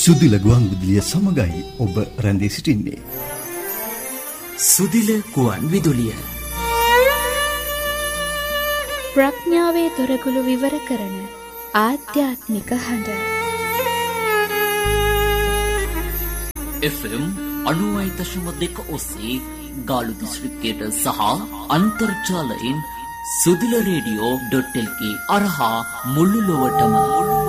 සුදිල ගුවන් විදුලිය සමගයි ඔබ රැඳී සිටින්නේ. සුදිල ගුවන් විදුලිය ප්‍රඥාවේ දොරගුළු විවර කරන ආධ්‍යාත්මික හඬ. FM 90.2 ඔස්සේ ගාලු දිස්ත්‍රික්කයට සහ අන්තර්ජාලයෙන් සුදිල radio.lk අරහා මුළු ලොවටම